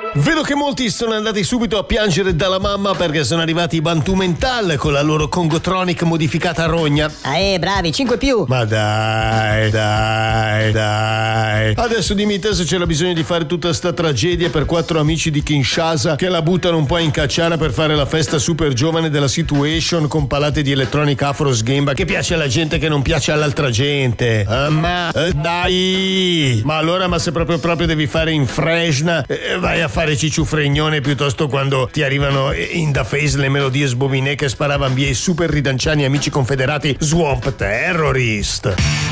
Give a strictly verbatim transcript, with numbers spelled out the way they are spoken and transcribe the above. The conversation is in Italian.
Vedo che molti sono andati subito a piangere dalla mamma perché sono arrivati i Bantu Mental con la loro Congotronic modificata a rogna. Ah, eh, bravi, cinque più. Ma dai, dai, dai. Adesso dimmi te se c'era bisogno di fare tutta sta tragedia per quattro amici di Kinshasa che la buttano un po' in cacciara per fare la festa super giovane della Situation con palate di Electronic Afro Sgamba che piace alla gente che non piace all'altra gente. Ah, ma eh, dai. Ma allora, ma se proprio proprio devi fare in fresna, eh, vai a fare Cicciu Fregnone piuttosto quando ti arrivano in da face le melodie sbobinè che sparavano via i super ridanciani amici confederati Swamp Terrorist.